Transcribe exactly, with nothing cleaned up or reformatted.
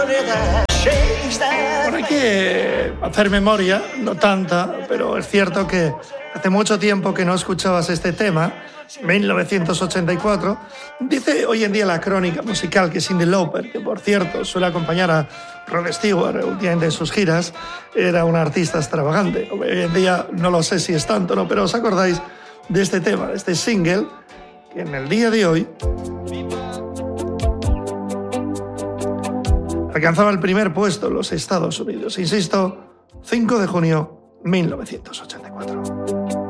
Bueno, hay que hacer memoria, no tanta, pero es cierto que hace mucho tiempo que no escuchabas este tema, mil novecientos ochenta y cuatro. Dice hoy en día la crónica musical que Cyndi Lauper, que por cierto suele acompañar a Rod Stewart últimamente en sus giras, era una artista extravagante. Hoy en día no lo sé si es tanto, ¿no? Pero os acordáis de este tema, de este single, que en el día de hoy alcanzaba el primer puesto en los Estados Unidos. Insisto, cinco de junio de mil novecientos ochenta y cuatro.